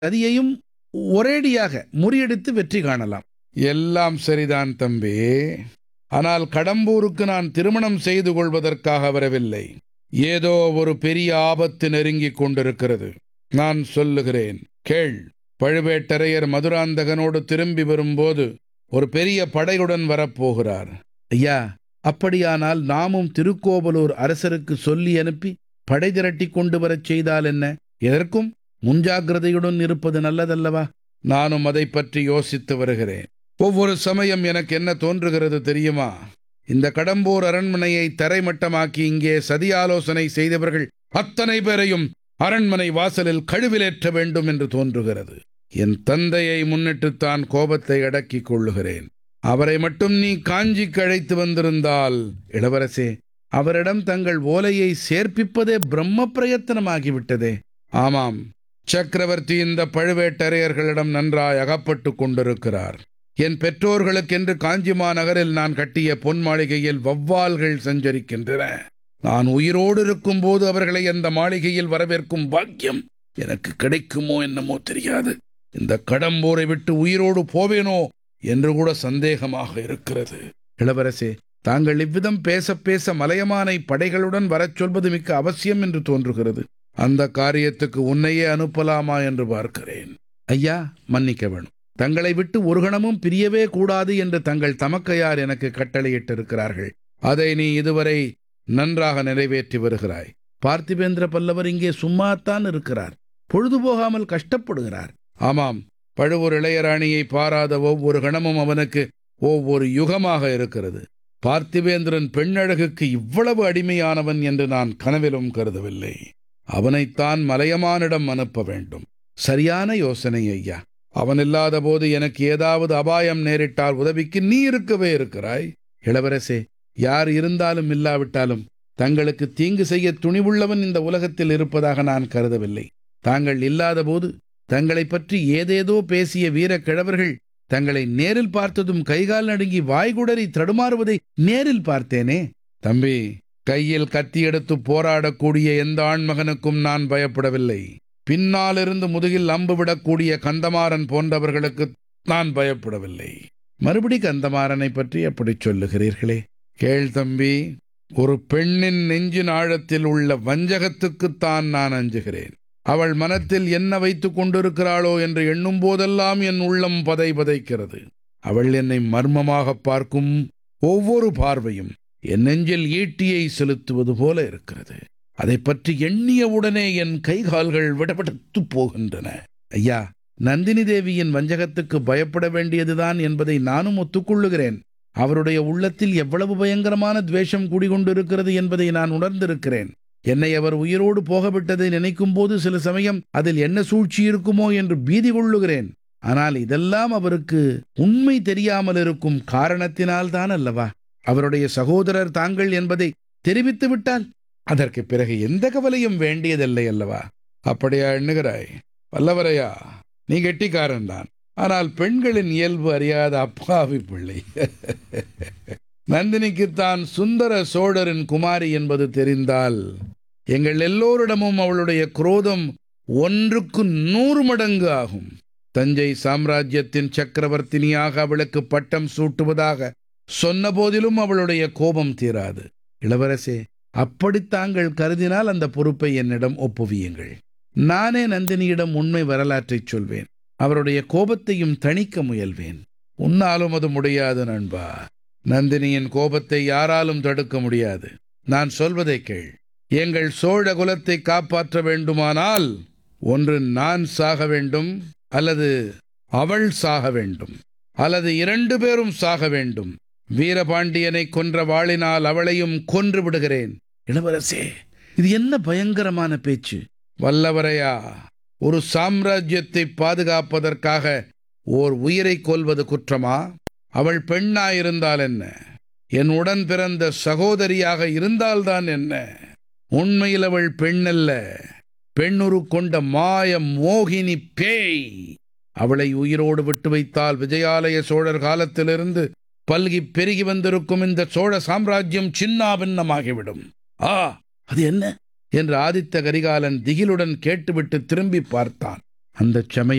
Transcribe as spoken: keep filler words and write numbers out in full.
சதியையும் ஒரேடியாக முறியடித்து வெற்றி காணலாம். எல்லாம் சரிதான் தம்பி. ஆனால் கடம்பூருக்கு நான் திருமணம் செய்து கொள்வதற்காக வரவில்லை. ஏதோ ஒரு பெரிய ஆபத்து நெருங்கிக் கொண்டிருக்கிறது. நான் சொல்லுகிறேன், கேள். பழுவேட்டரையர் மதுராந்தகனோடு திரும்பி வரும்போது ஒரு பெரிய படையுடன் வரப்போகிறார். ஐயா, அப்படியானால் நாமும் திருக்கோவலூர் அரசருக்கு சொல்லி அனுப்பி படை திரட்டி கொண்டு வரச் செய்தால் என்ன? எதற்கும் முன்ஜாகிரதையுடன் இருப்பது நல்லதல்லவா? நானும் அதை பற்றி யோசித்து வருகிறேன். ஒவ்வொரு சமயம் எனக்கு என்ன தோன்றுகிறது தெரியுமா? இந்த கடம்பூர் அரண்மனையை தரைமட்டமாக்கி இங்கே சதி ஆலோசனை செய்தவர்கள் அத்தனை பேரையும் அரண்மனை வாசலில் கழுவிலேற்ற வேண்டும் என்று தோன்றுகிறது. என் தந்தையை முன்னிட்டுத்தான் கோபத்தை அடக்கிக் கொள்ளுகிறேன். அவரை மட்டும் நீ காஞ்சிக்கு அழைத்து வந்திருந்தால். இளவரசே, அவரிடம் தங்கள் ஓலையை சேர்ப்பிப்பதே பிரம்ம பிரயத்தனமாகிவிட்டதே. ஆமாம், சக்கரவர்த்தி இந்த பழுவேட்டரையர்களிடம் நன்றாய் அகப்பட்டு கொண்டிருக்கிறார். என் பெற்றோர்களுக்கென்று காஞ்சி மாநகரில் நான் கட்டிய பொன் மாளிகையில் வௌவால்கள் சஞ்சரிக்கின்றன. நான் உயிரோடு இருக்கும் போது அவர்களை அந்த மாளிகையில் வரவேற்கும் பாக்கியம் எனக்கு கிடைக்குமோ என்னமோ தெரியாது. இந்த கடம்பூரை விட்டு உயிரோடு போவேனோ என்று கூட சந்தேகமாக இருக்கிறது. இளவரசே, தாங்கள் இவ்விதம் பேச பேச மலையமானை படைகளுடன் வரச் சொல்வது மிக்க அவசியம் என்று தோன்றுகிறது. அந்த காரியத்துக்கு உன்னையே அனுப்பலாமா என்று பார்க்கிறேன். ஐயா, மன்னிக்க வேணும். தங்களை விட்டு ஒரு கணமும் பிரியவே கூடாது என்று தங்கள் தமக்கையார் எனக்கு கட்டளையிட்டிருக்கிறார்கள். அதை நீ இதுவரை நன்றாக நிறைவேற்றி வருகிறாய். பார்த்திபேந்திர பல்லவர் இங்கே சும்மாத்தான் இருக்கிறார். பொழுது போகாமல் கஷ்டப்படுகிறார். ஆமாம், பழுவூர் இளையராணியை பாராத ஒவ்வொரு கணமும் அவனுக்கு ஒவ்வொரு யுகமாக இருக்கிறது. பார்த்திபேந்திரன் பெண்ணழகுக்கு இவ்வளவு அடிமையானவன் என்று நான் கனவிலும் கருதவில்லை. அவனைத்தான் மலையமானிடம் அனுப்ப வேண்டும். சரியான யோசனை ஐயா. அவன் இல்லாத போது எனக்கு ஏதாவது அபாயம் நேரிட்டால் உதவிக்கு நீ இருக்கவே இருக்கிறாய். இளவரசே, யார் இருந்தாலும் இல்லாவிட்டாலும் தங்களுக்கு தீங்கு செய்ய துணிவுள்ளவன் இந்த உலகத்தில் இருப்பதாக நான் கருதவில்லை. தாங்கள் இல்லாத போது தங்களை பற்றி ஏதேதோ பேசிய வீர கிழவர்கள் தங்களை நேரில் பார்த்ததும் கைகால் நடுங்கி வாய்குடறி தடுமாறுவதை நேரில் பார்த்தேனே. தம்பி, கையில் கத்தி எடுத்து போராடக்கூடிய எந்த ஆண்மகனுக்கும் நான் பயப்படவில்லை. பின்னாலிருந்து முதுகில் அம்பு விடக்கூடிய கந்தமாறன் போன்றவர்களுக்கு நான் பயப்படவில்லை. மறுபடி கந்தமாறனை பற்றி அப்படி சொல்லுகிறீர்களே? கேள் தம்பி, ஒரு பெண்ணின் நெஞ்சின் ஆழத்தில் உள்ள வஞ்சகத்துக்குத்தான் நான் அஞ்சுகிறேன். அவள் மனத்தில் என்ன வைத்துக் கொண்டிருக்கிறாளோ என்று எண்ணும் போதெல்லாம் என் உள்ளம் பதை பதைக்கிறது. அவள் என்னை மர்மமாக பார்க்கும் ஒவ்வொரு பார்வையும் என் நெஞ்சில் ஈட்டியை செலுத்துவது போல இருக்கிறது. அதை பற்றி எண்ணியவுடனே என் கைகால்கள் விடபடுத்து போகின்றன. ஐயா, நந்தினி தேவியின் வஞ்சகத்துக்கு பயப்பட வேண்டியதுதான் என்பதை நானும் ஒத்துக்கொள்ளுகிறேன். அவருடைய உள்ளத்தில் எவ்வளவு பயங்கரமான துவேஷம் குடிகொண்டிருக்கிறது என்பதை நான் உணர்ந்திருக்கிறேன். என்னை அவர் உயிரோடு போகவிட்டதை நினைக்கும் போது சில சமயம் அதில் என்ன சூழ்ச்சி இருக்குமோ என்று பீதி கொள்ளுகிறேன். ஆனால் இதெல்லாம் அவருக்கு உண்மை தெரியாமல் இருக்கும் காரணத்தினால்தான் அல்லவா? அவருடைய சகோதரர் தாங்கள் என்பதை தெரிவித்து விட்டால் அதற்கு பிறகு எந்த கவலையும் வேண்டியதில்லை அல்லவா? அப்படியா எண்ணுகிறாய்? வல்லவரையா, நீ கெட்டிக்காரன் தான். ஆனால் பெண்களின் இயல்பு அறியாத அப்பாவி பிள்ளை. நந்தினிக்குத்தான் சுந்தர சோழரின் குமாரி என்பது தெரிந்தால் எங்கள் எல்லோரிடமும் அவளுடைய குரோதம் ஒன்றுக்கு நூறு மடங்கு ஆகும். தஞ்சை சாம்ராஜ்யத்தின் சக்கரவர்த்தினியாக அவளுக்கு பட்டம் சூட்டுவதாக சொன்ன போதிலும் அவளுடைய கோபம் தீராது. இளவரசே, அப்படி தாங்கள் கருதினால் அந்த பொறுப்பை என்னிடம் ஒப்புவியுங்கள். நானே நந்தினியிடம் உண்மை வரலாற்றை சொல்வேன். அவருடைய கோபத்தையும் தணிக்க முயல்வேன். உன்னாலும் அது முடியாது நண்பா. நந்தினியின் கோபத்தை யாராலும் தடுக்க முடியாது. நான் சொல்வதை கேள். எங்கள் சோழ குலத்தை காப்பாற்ற வேண்டுமானால் ஒன்று நான் சாக வேண்டும், அல்லது அவள் சாக வேண்டும், அல்லது இரண்டு பேரும் சாக வேண்டும். வீரபாண்டியனை கொன்ற வாளினால் அவளையும் கொன்று விடுகிறேன். இளவரசே, இது என்ன பயங்கரமான பேச்சு? வல்லவரையா, ஒரு சாம்ராஜ்யத்தை பாதுகாப்பதற்காக ஓர் உயிரை கொல்வது குற்றமா? அவள் பெண்ணாயிருந்தால் என்ன? என் உடன் பிறந்த சகோதரியாக இருந்தால்தான் என்ன? உண்மையில் அவள் பெண்ணல்ல, பெண்ணுரு கொண்ட மாய மோகினி பேய். அவளை உயிரோடு விட்டு வைத்தால் விஜயாலய சோழர் காலத்திலிருந்து பல்கி பெருகி வந்திருக்கும் இந்த சோழ சாம்ராஜ்யம் சின்னாபின்னமாகிவிடும். ஆ, அது என்ன என்று ஆதித்த கரிகாலன் திகிலுடன் கேட்டுவிட்டு திரும்பி பார்த்தான். அந்த சமயம்